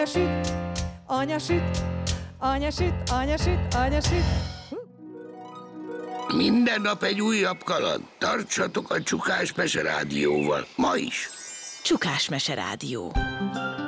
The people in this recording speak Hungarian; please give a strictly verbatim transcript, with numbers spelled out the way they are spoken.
süt, anya süt, anya süt, anya süt, anya süt. Minden nap egy újabb kaland. Tartsatok a Csukás Mese Rádióval. Ma is. Csukás Mese Rádió.